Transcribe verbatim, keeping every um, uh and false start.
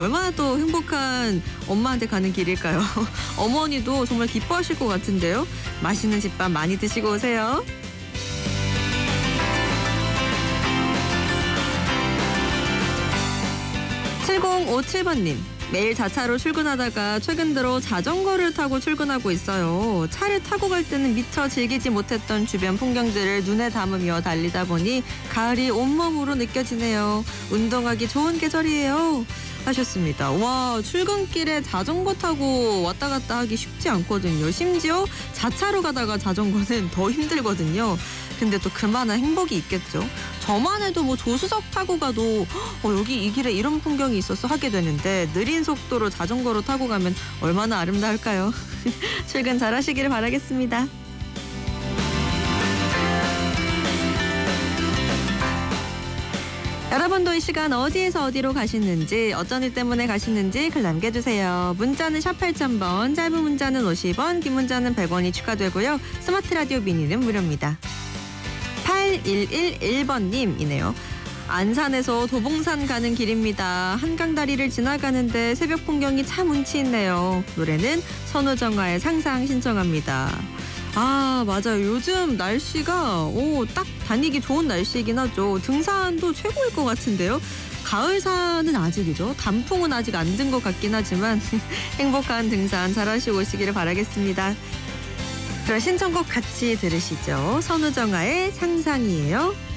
얼마나 또 행복한 엄마한테 가는 길일까요? 어머니도 정말 기뻐하실 것 같은데요. 맛있는 집밥 많이 드시고 오세요. 칠공오칠 번님. 매일 자차로 출근하다가 최근 들어 자전거를 타고 출근하고 있어요. 차를 타고 갈 때는 미처 즐기지 못했던 주변 풍경들을 눈에 담으며 달리다 보니 가을이 온몸으로 느껴지네요. 운동하기 좋은 계절이에요. 하셨습니다. 와, 출근길에 자전거 타고 왔다 갔다 하기 쉽지 않거든요. 심지어 자차로 가다가 자전거는 더 힘들거든요. 근데 또 그만한 행복이 있겠죠. 저만 해도 뭐 조수석 타고 가도 어, 여기 이 길에 이런 풍경이 있었어 하게 되는데 느린 속도로 자전거로 타고 가면 얼마나 아름다울까요? 출근 잘 하시길 바라겠습니다. 여러분도 이 시간 어디에서 어디로 가시는지, 어떤 일 때문에 가시는지 글 남겨주세요. 문자는 샵 팔천 번, 짧은 문자는 오십 원, 긴 문자는 백 원이 추가되고요. 스마트 라디오 미니는 무료입니다. 팔일일일 번님이네요. 안산에서 도봉산 가는 길입니다. 한강다리를 지나가는데 새벽 풍경이 참 운치 있네요. 노래는 선우정아의 상상 신청합니다. 아, 맞아요. 요즘 날씨가 오, 딱 다니기 좋은 날씨이긴 하죠. 등산도 최고일 것 같은데요. 가을산은 아직이죠. 단풍은 아직 안 든 것 같긴 하지만 행복한 등산 잘 하시고 오시기를 바라겠습니다. 그럼 신청곡 같이 들으시죠. 선우정아의 상상이에요.